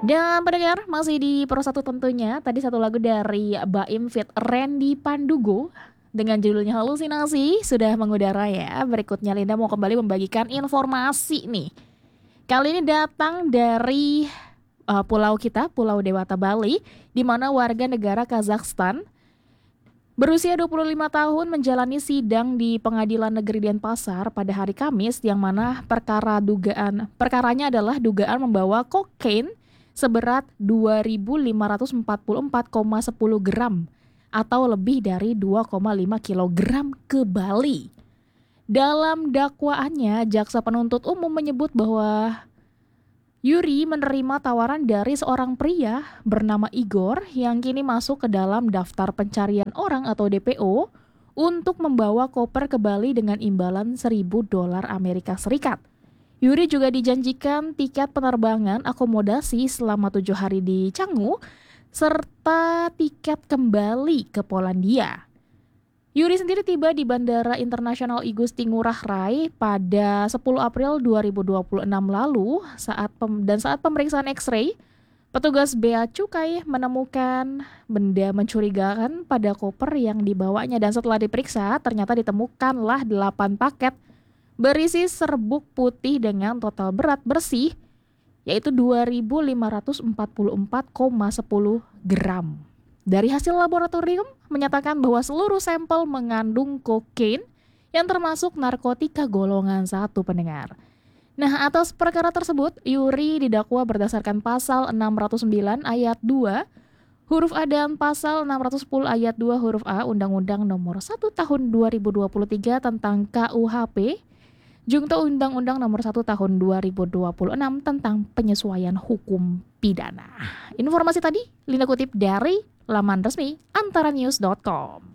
Dan pendengar masih di Pro 1 tentunya. Tadi satu lagu dari Baim Fit Randy Pandugo dengan judulnya Halusinasi sudah mengudara ya. Berikutnya Linda mau kembali membagikan informasi nih. Kali ini datang dari pulau kita, Pulau Dewata Bali, di mana warga negara Kazakhstan berusia 25 tahun menjalani sidang di Pengadilan Negeri Denpasar pada hari Kamis yang mana perkaranya adalah dugaan membawa kokain seberat 2.544,10 gram atau lebih dari 2,5 kilogram ke Bali. Dalam dakwaannya, jaksa penuntut umum menyebut bahwa Yuri menerima tawaran dari seorang pria bernama Igor yang kini masuk ke dalam daftar pencarian orang atau DPO untuk membawa koper ke Bali dengan imbalan $1.000 Amerika Serikat. Yuri juga dijanjikan tiket penerbangan akomodasi selama 7 hari di Canggu serta tiket kembali ke Polandia. Yuri sendiri tiba di Bandara Internasional Igusti Ngurah Rai pada 10 April 2026 lalu saat pemeriksaan X-ray, petugas Bea Cukai menemukan benda mencurigakan pada koper yang dibawanya dan setelah diperiksa ternyata ditemukanlah 8 paket berisi serbuk putih dengan total berat bersih yaitu 2.544,10 gram. Dari hasil laboratorium menyatakan bahwa seluruh sampel mengandung kokain yang termasuk narkotika golongan 1 pendengar. Nah, atas perkara tersebut, Yuri didakwa berdasarkan pasal 609 ayat 2 huruf A dan pasal 610 ayat 2 huruf A Undang-Undang Nomor 1 Tahun 2023 tentang KUHP, Junto Undang-Undang Nomor 1 Tahun 2026 tentang penyesuaian hukum pidana. Informasi tadi Linda kutip dari laman resmi antaranews.com.